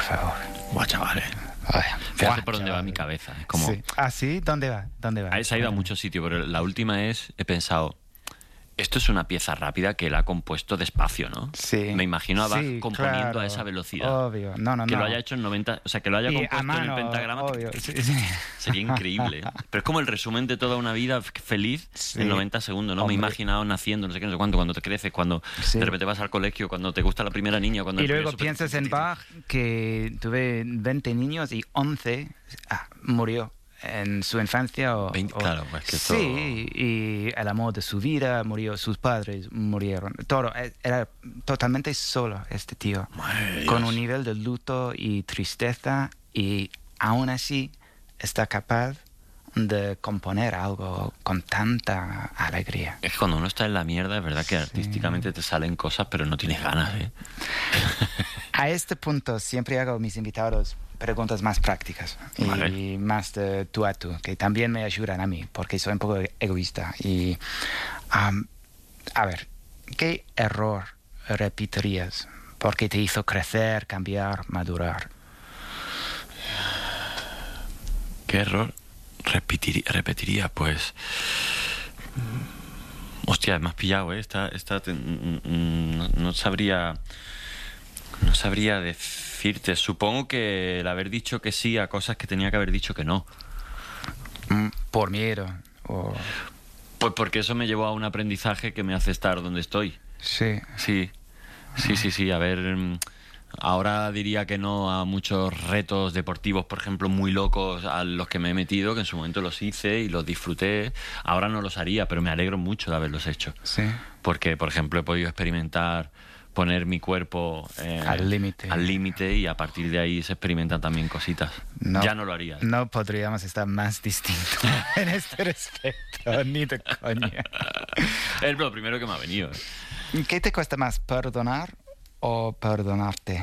favor. Buah, chavales. Fíjate por dónde va mi cabeza. Es como... Sí. ¿Ah, sí? ¿Dónde va? Se ha ido a muchos sitios, pero la última he pensado, esto es una pieza rápida que él ha compuesto despacio, ¿no? Sí. Me imagino a Bach Sí, componiendo claro. a esa velocidad. Obvio. No. Que lo haya hecho en 90... O sea, que lo haya Y compuesto a mano, en el pentagrama. obvio. Sí. Sería increíble. Pero es como el resumen de toda una vida feliz en 90 segundos, ¿no? Hombre. Me he imaginado naciendo, no sé qué, no sé cuánto, cuando te creces, cuando de repente vas al colegio, cuando te gusta la primera niña, cuando... Y luego piensas en Bach, que tuve 20 niños y 11 murió en su infancia. Claro, es que esto... Sí, y el amor de su vida murió, sus padres murieron. Todo, era totalmente solo este tío, con un nivel de luto y tristeza, y aún así está capaz de componer algo con tanta alegría. Es que cuando uno está en la mierda, es verdad que artísticamente te salen cosas, pero no tienes ganas, ¿eh? A este punto siempre hago a mis invitados preguntas más prácticas y más de tú a tú, que también me ayudan a mí, porque soy un poco egoísta. Y, a ver, ¿qué error repetirías? Porque te hizo crecer, cambiar, madurar. ¿Qué error repetiría? Pues... Hostia, me has pillado, ¿eh? No sabría decirte. Supongo que el haber dicho que sí a cosas que tenía que haber dicho que no. Por miedo. Pues porque eso me llevó a un aprendizaje que me hace estar donde estoy. Sí. Sí. A ver, ahora diría que no a muchos retos deportivos, por ejemplo, muy locos a los que me he metido, que en su momento los hice y los disfruté. Ahora no los haría, pero me alegro mucho de haberlos hecho. Sí. Porque, por ejemplo, he podido experimentar poner mi cuerpo al límite y a partir de ahí se experimentan también cositas. Ya no lo haría. No podríamos estar más distintos en este respecto, ni de coña. Es lo primero que me ha venido. ¿Qué te cuesta más, perdonar o perdonarte?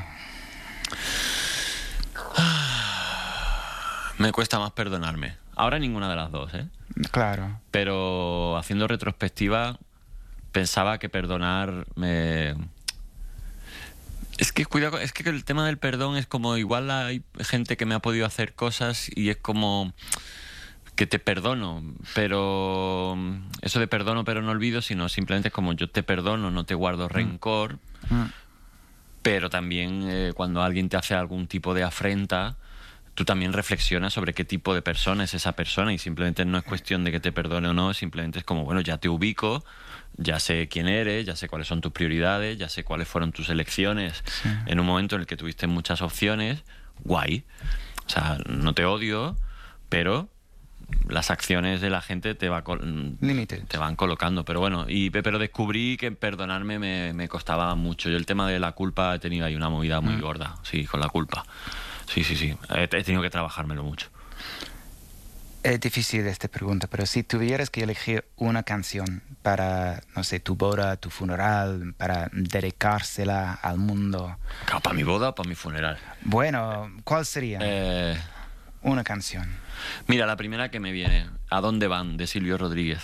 Me cuesta más perdonarme. Ahora ninguna de las dos, ¿eh? Claro. Pero haciendo retrospectiva, pensaba que perdonar me... Es que cuidado, es que el tema del perdón es como, igual hay gente que me ha podido hacer cosas y es como que te perdono, pero eso de perdono pero no olvido, sino simplemente es como yo te perdono, no te guardo rencor, pero también cuando alguien te hace algún tipo de afrenta, tú también reflexionas sobre qué tipo de persona es esa persona y simplemente no es cuestión de que te perdone o no, simplemente es como, bueno, ya te ubico, ya sé quién eres, ya sé cuáles son tus prioridades, ya sé cuáles fueron tus elecciones en un momento en el que tuviste muchas opciones, guay. O sea, no te odio, pero las acciones de la gente te van colocando. Pero bueno, pero descubrí que perdonarme me costaba mucho. Yo el tema de la culpa he tenido ahí una movida muy gorda, sí, con la culpa. Sí. He tenido que trabajármelo mucho. Es difícil esta pregunta, pero si tuvieras que elegir una canción para, no sé, tu boda, tu funeral, para dedicársela al mundo... ¿Para mi boda o para mi funeral? Bueno, ¿cuál sería? Una canción. Mira, la primera que me viene, ¿A dónde van?, de Silvio Rodríguez.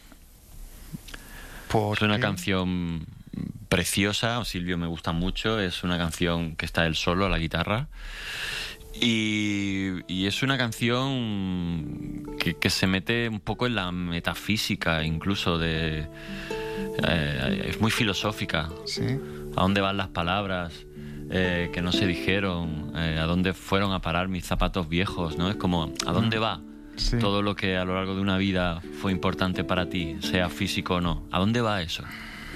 Es una canción preciosa, Silvio me gusta mucho, es una canción que está él solo a la guitarra. Y es una canción que se mete un poco en la metafísica, incluso es muy filosófica. ¿Sí? ¿A dónde van las palabras que no se dijeron? ¿A dónde fueron a parar mis zapatos viejos? ¿No? Es como, ¿a dónde va todo lo que a lo largo de una vida fue importante para ti, sea físico o no? ¿A dónde va eso?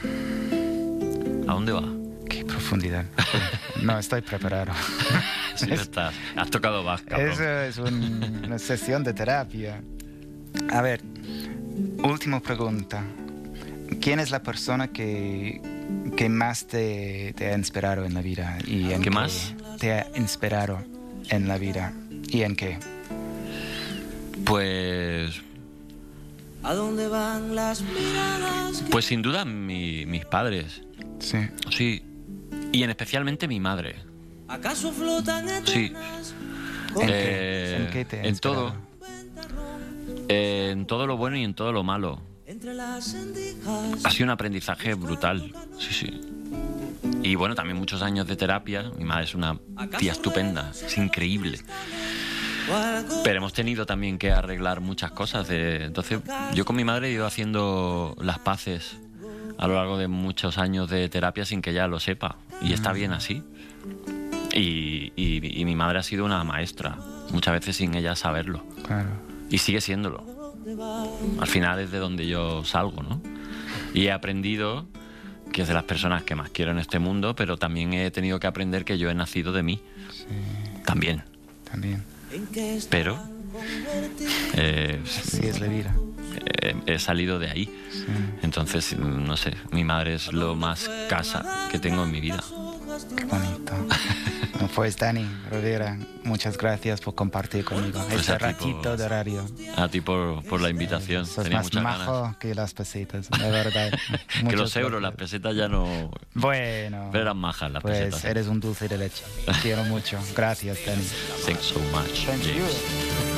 ¿A dónde va? Qué profundidad. No estoy preparado. Sí, has tocado Bach, cabrón. Eso es una sesión de terapia. A ver, última pregunta. ¿Quién es la persona que más te ha inspirado en la vida? ¿Y en ¿Qué más? Te ha inspirado en la vida? ¿Y en qué? Pues... ¿A dónde van las miradas? Pues sin duda mis padres. Sí. Sí. Y especialmente mi madre. ¿Acaso flotan eternas? Sí. ¿En qué te ha en inspirado? todo. En todo lo bueno y en todo lo malo. Entre las endijas. Ha sido un aprendizaje brutal. Sí. Y bueno, también muchos años de terapia. Mi madre es una tía estupenda, es increíble. Pero hemos tenido también que arreglar muchas cosas. Entonces, yo con mi madre he ido haciendo las paces a lo largo de muchos años de terapia sin que ella lo sepa. Y está bien así. Y mi madre ha sido una maestra, muchas veces sin ella saberlo. Claro. Y sigue siéndolo. Al final es de donde yo salgo, ¿no? Y he aprendido que es de las personas que más quiero en este mundo, pero también he tenido que aprender que yo he nacido de mí. Sí. También. Pero sí, es la vida. He salido de ahí. Sí. Entonces, no sé, mi madre es lo más casa que tengo en mi vida. Qué bonito. Pues Dani Rovira, muchas gracias por compartir conmigo Pues este ratito de radio. A ti por la invitación. Sos Tenía más muchas majo ganas. que las pesetas, de verdad. Que Muchas los euros, las gracias. pesetas ya no... Bueno. Pero eran majas las Pues pesetas. eres un dulce de leche. Quiero mucho. Gracias, Dani. Thanks so much, Thank James. you.